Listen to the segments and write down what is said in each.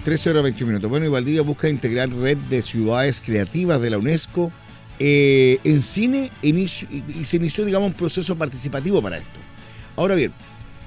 13:21. Bueno, y Valdivia busca integrar red de ciudades creativas de la UNESCO en cine y se inició, digamos, un proceso participativo para esto. Ahora bien,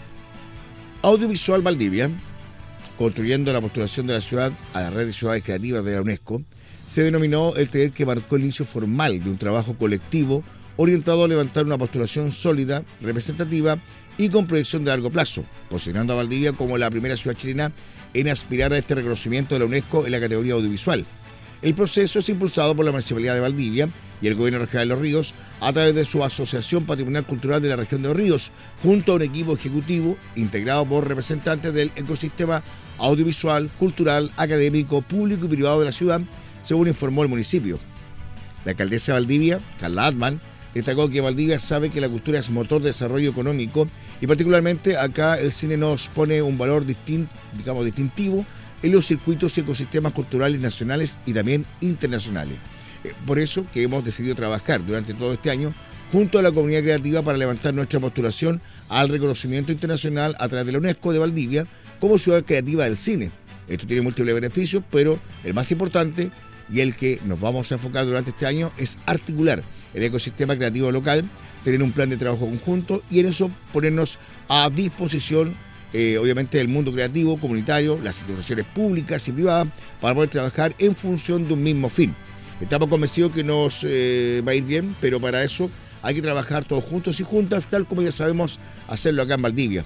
Audiovisual Valdivia, construyendo la postulación de la ciudad a la red de ciudades creativas de la UNESCO, se denominó el taller que marcó el inicio formal de un trabajo colectivo orientado a levantar una postulación sólida, representativa y con proyección de largo plazo, posicionando a Valdivia como la primera ciudad chilena en aspirar a este reconocimiento de la UNESCO en la categoría audiovisual. El proceso es impulsado por la Municipalidad de Valdivia y el Gobierno Regional de Los Ríos a través de su Asociación Patrimonial Cultural de la Región de Los Ríos, junto a un equipo ejecutivo integrado por representantes del ecosistema audiovisual, cultural, académico, público y privado de la ciudad, según informó el municipio. La alcaldesa de Valdivia, Carla Atman, destacó que Valdivia sabe que la cultura es motor de desarrollo económico y particularmente acá el cine nos pone un valor distintivo en los circuitos y ecosistemas culturales nacionales y también internacionales. Por eso que hemos decidido trabajar durante todo este año junto a la comunidad creativa para levantar nuestra postulación al reconocimiento internacional a través de la UNESCO de Valdivia como ciudad creativa del cine. Esto tiene múltiples beneficios, pero el más importante y el que nos vamos a enfocar durante este año es articular el ecosistema creativo local, tener un plan de trabajo conjunto y en eso ponernos a disposición obviamente del mundo creativo, comunitario, las instituciones públicas y privadas para poder trabajar en función de un mismo fin. Estamos convencidos que nos va a ir bien, pero para eso hay que trabajar todos juntos y juntas, tal como ya sabemos hacerlo acá en Valdivia.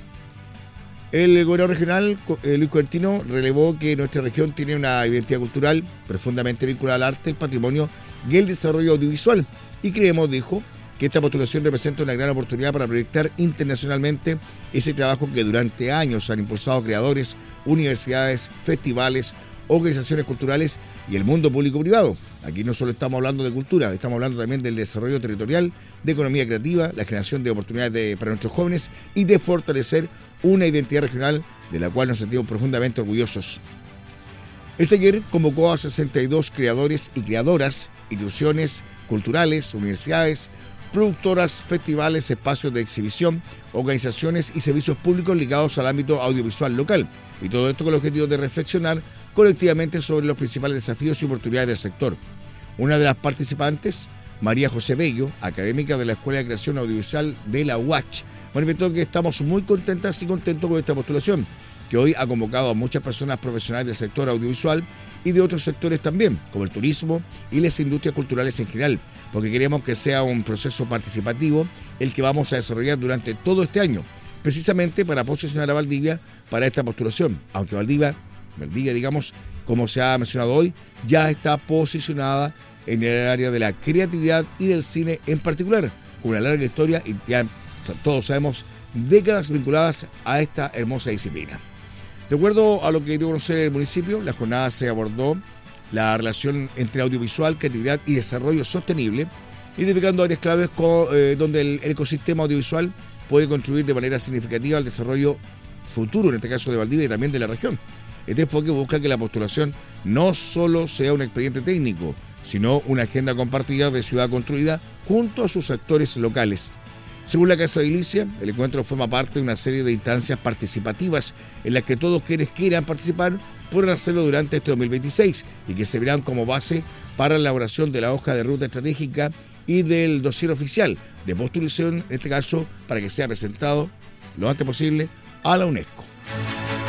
El gobernador regional, Luis Cuertino, relevó que nuestra región tiene una identidad cultural profundamente vinculada al arte, el patrimonio y el desarrollo audiovisual. Y creemos, dijo, que esta postulación representa una gran oportunidad para proyectar internacionalmente ese trabajo que durante años han impulsado creadores, universidades, festivales, organizaciones culturales y el mundo público-privado. Aquí no solo estamos hablando de cultura, estamos hablando también del desarrollo territorial, de economía creativa, la generación de oportunidades para nuestros jóvenes y de fortalecer una identidad regional de la cual nos sentimos profundamente orgullosos. El taller convocó a 62 creadores y creadoras, instituciones culturales, universidades, productoras, festivales, espacios de exhibición, organizaciones y servicios públicos ligados al ámbito audiovisual local. Y todo esto con el objetivo de reflexionar colectivamente sobre los principales desafíos y oportunidades del sector. Una de las participantes, María José Bello, académica de la Escuela de Creación Audiovisual de la UACH, manifestó que estamos muy contentas y contentos con esta postulación, que hoy ha convocado a muchas personas profesionales del sector audiovisual y de otros sectores también, como el turismo y las industrias culturales en general, porque queremos que sea un proceso participativo el que vamos a desarrollar durante todo este año, precisamente para posicionar a Valdivia para esta postulación, aunque Valdivia, digamos, como se ha mencionado hoy, ya está posicionada en el área de la creatividad y del cine en particular, con una larga historia y ya todos sabemos décadas vinculadas a esta hermosa disciplina. De acuerdo a lo que dio a conocer el municipio, la jornada se abordó la relación entre audiovisual, creatividad y desarrollo sostenible, identificando áreas claves donde el ecosistema audiovisual puede contribuir de manera significativa al desarrollo futuro, en este caso de Valdivia y también de la región. Este enfoque busca que la postulación no solo sea un expediente técnico, sino una agenda compartida de ciudad construida junto a sus actores locales. Según la Casa de Edilicia, el encuentro forma parte de una serie de instancias participativas en las que todos quienes quieran participar podrán hacerlo durante este 2026 y que servirán como base para la elaboración de la hoja de ruta estratégica y del dossier oficial de postulación, en este caso, para que sea presentado lo antes posible a la UNESCO.